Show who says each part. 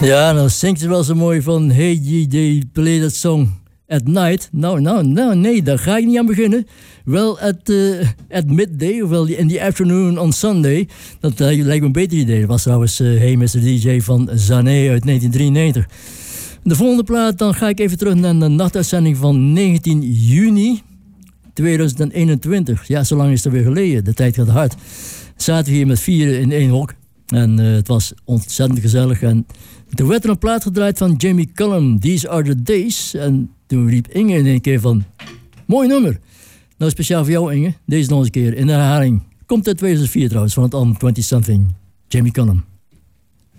Speaker 1: Ja, dan zingt ze wel zo mooi van Hey G, play that song at night. Nou, nee, daar ga ik niet aan beginnen. Wel at midday, ofwel in the afternoon on Sunday. Dat lijkt me een beter idee. Dat was trouwens Hey Mr. DJ van Zané uit 1993. De volgende plaat, dan ga ik even terug naar de nachtuitzending van 19 juni 2021. Ja, zo lang is het weer geleden. De tijd gaat hard. Zaten we hier met 4 in één hok. En het was ontzettend gezellig. En toen werd er een plaat gedraaid van Jamie Cullum, These Are The Days. En toen riep Inge in één keer van, mooi nummer. Nou, speciaal voor jou Inge, deze nog eens een keer in de herhaling. Komt uit 2004 trouwens, van het album 20 Something, Jamie Cullum.